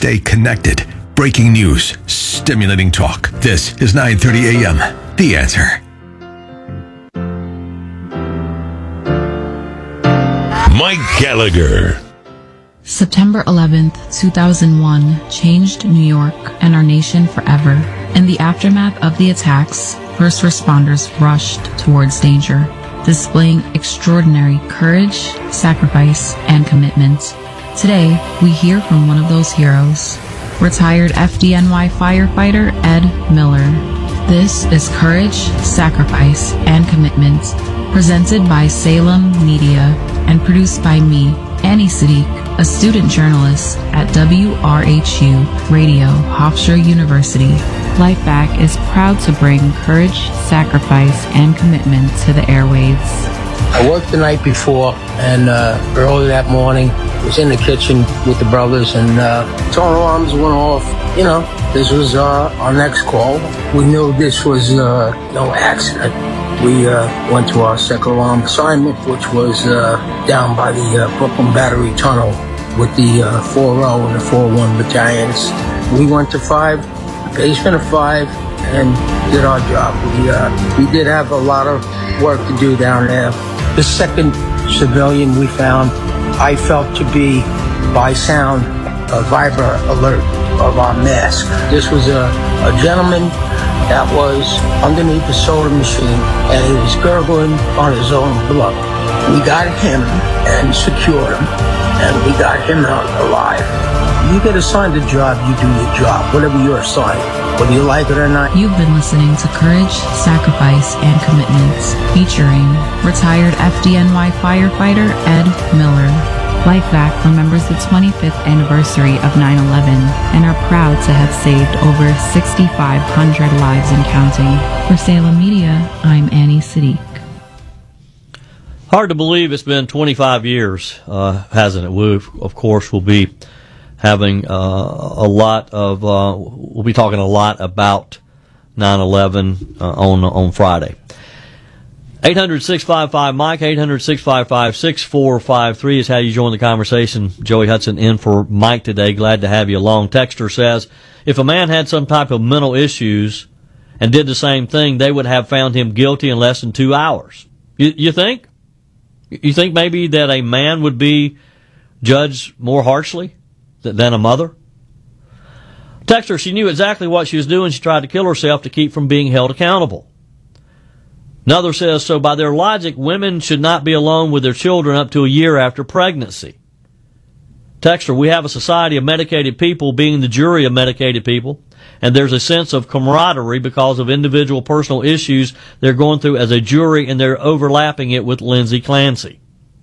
stay connected. Breaking news, stimulating talk. This is 9:30 a.m. The Answer. Mike Gallagher. September 11th, 2001 changed New York and our nation forever. In the aftermath of the attacks, first responders rushed towards danger, displaying extraordinary courage, sacrifice, and commitment. Today, we hear from one of those heroes, retired FDNY firefighter Ed Miller. This is Courage, Sacrifice, and Commitment, presented by Salem Media and produced by me, Annie Siddiq, a student journalist at WRHU Radio, Hofstra University. LifeBack is proud to bring courage, sacrifice, and commitment to the airwaves. I worked the night before, and early that morning, was in the kitchen with the brothers, and tone alarms went off. You know, this was our next call. We knew this was no accident. We went to our second alarm assignment, which was down by the Brooklyn Battery Tunnel with the 4-0 and the 4-1 battalions. We went to 5, the basement of 5, and did our job. We did have a lot of work to do down there. The second civilian we found, I felt to be, by sound, a vibra alert of our mask. This was a gentleman that was underneath the soda machine, and he was gurgling on his own blood. We got him and secured him, and we got him out alive. You get assigned a job, you do your job, whatever you're assigned, whether you like it or not. You've been listening to Courage, Sacrifice, and Commitment, featuring retired FDNY firefighter Ed Miller. LifeVac remembers the 25th anniversary of 9/11 and are proud to have saved over 6,500 lives and counting. For Salem Media, I'm Annie Siddiq. Hard to believe it's been 25 years, hasn't it? We, of course, will be having we'll be talking a lot about 9/11 on Friday. 800-655-MIKE, 800-655-6453 is how you join the conversation. Joey Hudson in for Mike today. Glad to have you along. Texter says, if a man had some type of mental issues and did the same thing, they would have found him guilty in less than 2 hours. You think? You think maybe that a man would be judged more harshly than a mother? Texter, she knew exactly what she was doing. She tried to kill herself to keep from being held accountable. Another says, so by their logic, women should not be alone with their children up to a year after pregnancy. Texter, we have a society of medicated people being the jury of medicated people, and there's a sense of camaraderie because of individual personal issues they're going through as a jury, and they're overlapping it with Lindsay Clancy.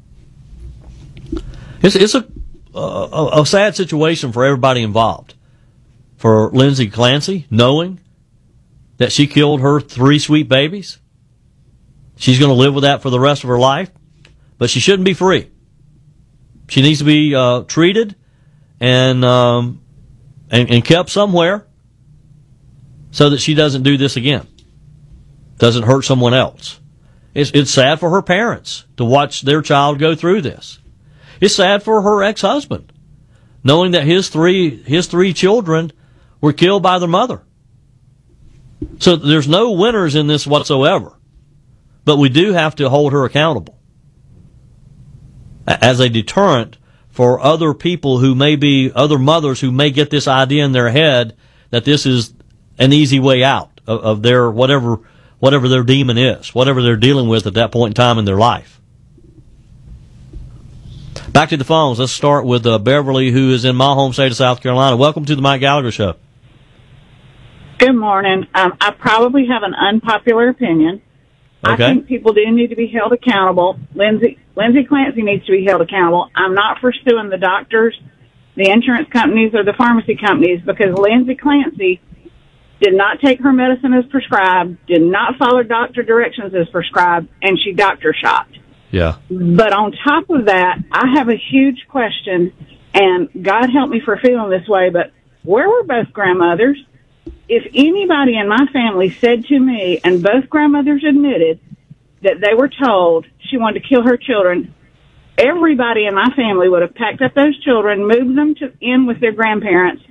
It's a sad situation for everybody involved. For Lindsay Clancy, knowing that she killed her 3 sweet babies. She's going to live with that for the rest of her life, but she shouldn't be free. She needs to be treated and kept somewhere so that she doesn't do this again, doesn't hurt someone else. It's sad for her parents to watch their child go through this. It's sad for her ex-husband, knowing that his three children were killed by their mother. So there's no winners in this whatsoever. But we do have to hold her accountable as a deterrent for other people who may be, other mothers who may get this idea in their head that this is an easy way out of their, whatever their demon is, whatever they're dealing with at that point in time in their life. Back to the phones. Let's start with Beverly, who is in my home state of South Carolina. Welcome to the Mike Gallagher Show. Good morning. I probably have an unpopular opinion. Okay. I think people do need to be held accountable. Lindsay Clancy needs to be held accountable. I'm not for suing the doctors, the insurance companies, or the pharmacy companies because Lindsay Clancy did not take her medicine as prescribed, did not follow doctor directions as prescribed, and she doctor shopped. Yeah. But on top of that, I have a huge question, and God help me for feeling this way, but where were both grandmothers? If anybody in my family said to me, and both grandmothers admitted, that they were told she wanted to kill her children, everybody in my family would have packed up those children, moved them in with their grandparents,